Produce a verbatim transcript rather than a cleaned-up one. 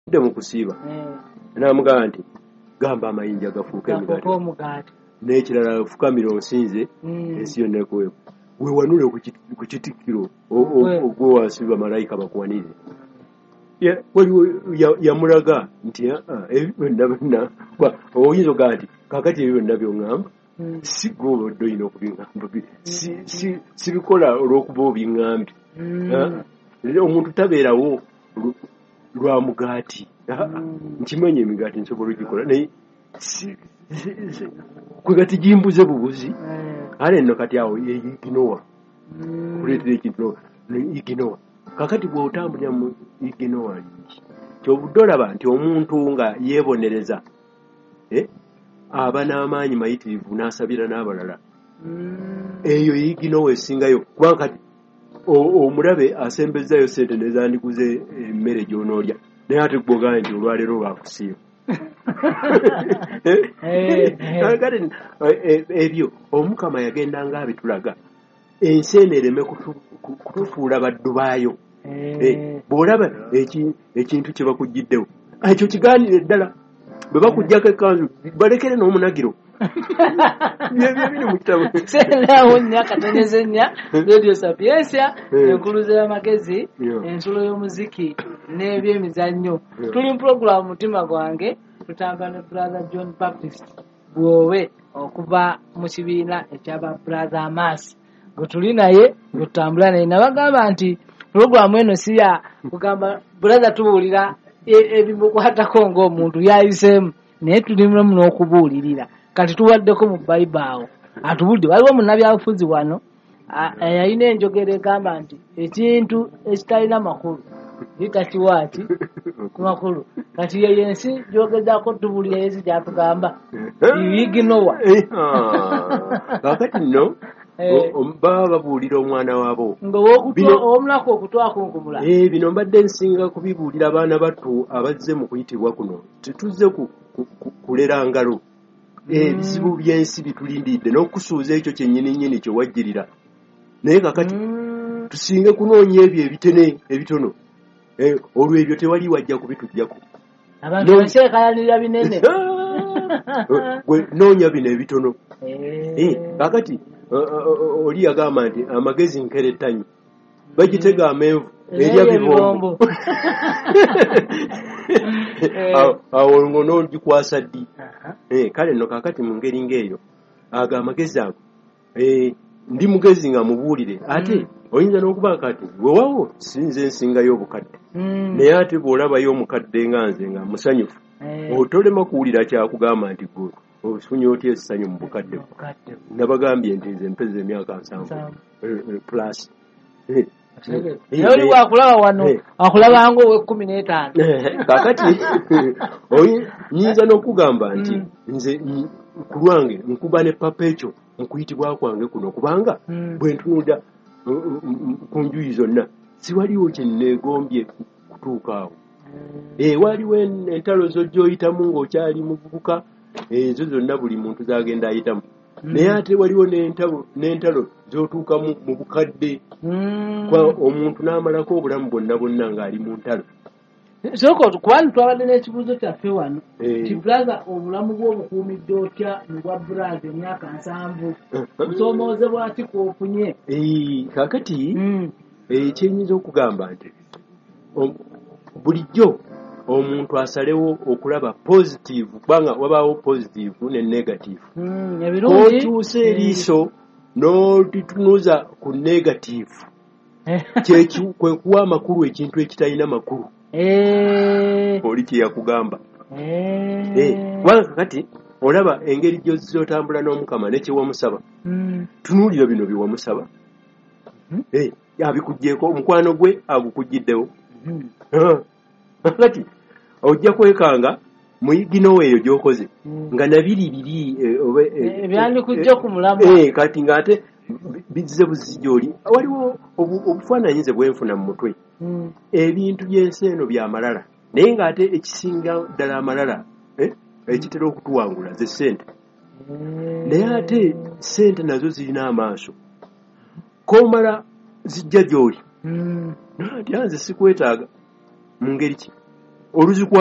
de mu kusiiba n'amugamba nti gamba amayinja gafuuke omugaati n'ekirala fukamira osinze ensi yonna ekuweeku weewanule ku kitikkiro ogwe wansi bamalayika bakuwanire waliwo yamulaga nti ebyo byonna byonna oyinza ogaa nti kakati ebyo byonna by'oŋŋamba si gwe odde olina okubiŋŋamba sibikola olw'okuba obiŋŋambye omuntu tabeerawo lwa mugaati nkimanya emigaati nsobola ogikola naye kwe kati gimbuze bubuzi ale nno kati awo iginowa kuleetera ekintu iginowa kakati bw'otambulira mu iginowa ngi kyobudde olaba nti omuntu nga yeebonereza aba n'amaanyi mayitirivu n'asabira n'abalala eyo iginowa esingayo kubanga kati omulabe asembezzayo sente nezandiguze emmere gy'onoolya naye ate gwogaa nti olwaleero lwakusiiba ebyo omukama yagendanga abitulaga ensi eno ereme kutufuula baddu baayo bw'olaba ekintu kye bakugiddewo ekyo kigaanire ddala bwe bakuggyako ekkanzu balekere n'omunagiro byebiri mu kitabo senawo nnya katoneze nnya radio sapiensia enkuluze y'amagezi ensulo y'omuziki n'ebyemizannyo tuli mu puroguramu mutima gwange tutamba ne brother John Baptist bwowe okuva mu kibiina ekyaba brother Amas gwe tuli naye gwe tutambula naye nabagamba nti puroguramu eno si ya kugamba brother tubuulira ebimukwatako ng'omuntu yayiseemu naye tulimu n'okubuulirira kati tuwaddeko mu Bayibuli awo atubulidde waliwo munnabyabufuzi wano yalina enjogera egamba nti ekintu ekitalina makulu litakiwaaki ku makulu kati yeyo ensi gyogezako tubulira yezi gyatugamba iginowa kakati nno baba babuulira omwana waabo omulako okutwakunkumula bino mbadde nsinga kubibuulira abaana battu abazze mu kuyitibwa kuno tetuzze kulera ngalo ebizibu by'ensi bitulindidde n'okusuuza ekyo kyennyininyini kye wajjirira naye kakati tusinge kunoonya ebyo ebitene ebitono olwo ebyo tewali wajja kubitujjako abantu bakyekayanirira binene noonya bino ebitono kakati oli yagamba nti amagezi nkerettanyi bagitega amenvu erya bibombo awo ngo n'ogikwasa ddi kale nno kakati mu ngeri ng'eyo ago amagezi ago ndi mugezi nga mubuulire ate oyinza n'okuba kati wewawo sinze nsingayo obukadde naye ate bw'olabayo omukadde nga nze nga musanyufu otolema kuwulira kyakugamba nti gwe ofunye otya essanyu mu bukadde nabagambye nti nze mpeza emyaka nsanvu plus oli wakulaba wano akulabanga ow'ekkumi n'etaano kakati nyinza n'okugamba nti nze ku lwange nkuba ne papa ekyo mu kuyitibwa kwange kuno kubanga bwe ntunulira ku njuyi zonna siwaliwo kye neegombye kutuuka awo waliwo entalo z'ojjoyitamu ng'okyali muvubuka ezo zonna buli muntu zagenda ayitamu naye ate waliwo n'entalo z'otuukamu mu bukadde omuntu n'amalako obulamu bwonna bwonna ng'ali mu ntalo soko kubanga twabadde n'ekibuuzo kyaffe wano ti brother obulamu bw'obukuumidde otya mu bwa brother emyaka nsanvu kusomoozebwa ati kwofunye kakati ekyenyinza okugamba nti bulijjo omuntu asalewo okulaba positive kubanga wabaawo positive ne negative okyusa eriiso n'olitunuuza ku negative kwe kuwa amakulu ekintu ekitalina makulu oli kye yakugamba kubanga kakati olaba engeri gy'otambula n'omukama ne kye wamusaba tunuulira bino bye wamusaba abikuggyeko omukwano gwe agukugiddewo kati ojja kwekanga muyiginowo eyo gy'okoze nga nabiri biri ebyandikujja ku mulama kati ng'ate bizze buzzi gy'oli waliwo obufaananyize bwenfuna mu mutwe ebintu by'ensi eno byamalala naye ng'ate ekisinga ddala amalala ekitera okutuwangula ze ssente naye ate ssente nazo zirina amaaso koomala zijja gy'oli nti anze sikwetaaga mu ngeri ki oluzi